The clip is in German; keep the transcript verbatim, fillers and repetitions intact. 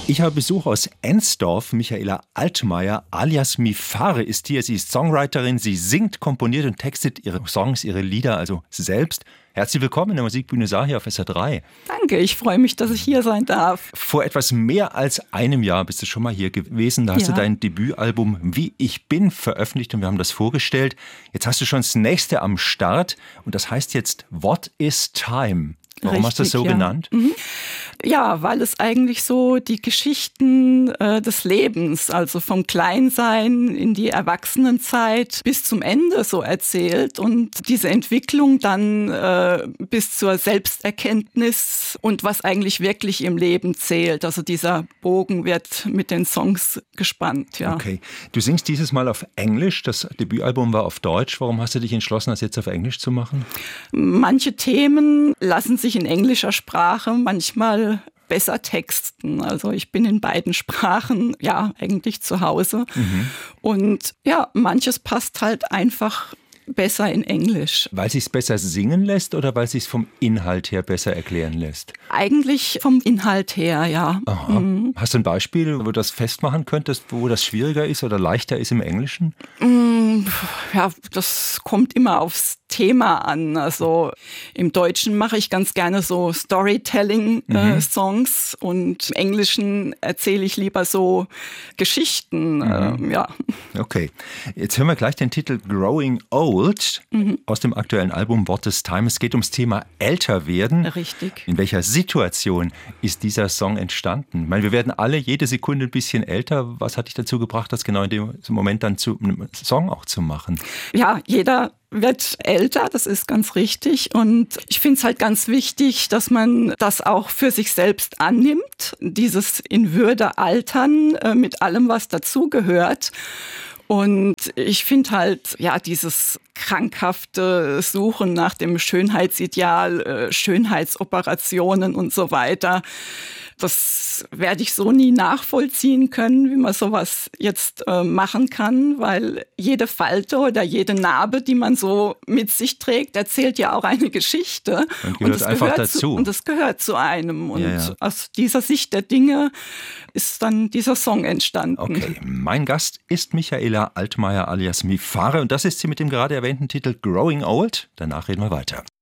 Ich habe Besuch aus Ensdorf. Michaela Altmaier alias Mifare ist hier. Sie ist Songwriterin, sie singt, komponiert und textet ihre Songs, ihre Lieder, also selbst. Herzlich willkommen in der Musikbühne Saar hier auf S R drei. Danke, ich freue mich, dass ich hier sein darf. Vor etwas mehr als einem Jahr bist du schon mal hier gewesen. Da hast ja. du dein Debütalbum Wie ich bin veröffentlicht und wir haben das vorgestellt. Jetzt hast du schon das nächste am Start und das heißt jetzt What is Time? Warum Richtig, hast du das so ja. genannt? Mhm. Ja, weil es eigentlich so die Geschichten äh, des Lebens, also vom Kleinsein in die Erwachsenenzeit bis zum Ende so erzählt und diese Entwicklung dann äh, bis zur Selbsterkenntnis und was eigentlich wirklich im Leben zählt. Also dieser Bogen wird mit den Songs gespannt. Ja. Okay, du singst dieses Mal auf Englisch, das Debütalbum war auf Deutsch. Warum hast du dich entschlossen, das jetzt auf Englisch zu machen? Manche Themen lassen sich in englischer Sprache manchmal besser texten. Also ich bin in beiden Sprachen ja eigentlich zu Hause. Mhm. Und ja, manches passt halt einfach besser in Englisch. Weil es sich besser singen lässt oder weil es sich vom Inhalt her besser erklären lässt? Eigentlich vom Inhalt her, ja. Aha. Mhm. Hast du ein Beispiel, wo du das festmachen könntest, wo das schwieriger ist oder leichter ist im Englischen? Ja, das kommt immer aufs Thema an. Also im Deutschen mache ich ganz gerne so Storytelling-Songs mhm. und im Englischen erzähle ich lieber so Geschichten. Mhm. Äh, ja. Okay, jetzt hören wir gleich den Titel Growing Old mhm. aus dem aktuellen Album What is Time. Es geht ums Thema älter werden. Richtig. In welcher Situation ist dieser Song entstanden? Ich meine, wir werden alle jede Sekunde ein bisschen älter. Was hat dich dazu gebracht, das genau in dem Moment dann zu einem Song auch zu machen? Ja, jeder wird älter, das ist ganz richtig. Und ich finde es halt ganz wichtig, dass man das auch für sich selbst annimmt, dieses in Würde altern äh, mit allem, was dazugehört. Und ich finde halt, ja, dieses krankhafte Suchen nach dem Schönheitsideal, äh, Schönheitsoperationen und so weiter, das werde ich so nie nachvollziehen können, wie man sowas jetzt äh, machen kann, weil jede Falte oder jede Narbe, die man so mit sich trägt, erzählt ja auch eine Geschichte. Und gehört und einfach gehört dazu. Zu, und das gehört zu einem. Und ja, ja. aus dieser Sicht der Dinge ist dann dieser Song entstanden. Okay, mein Gast ist Michaela Altmaier alias Mifare und das ist sie mit dem gerade erwähnten Titel Growing Old. Danach reden wir weiter.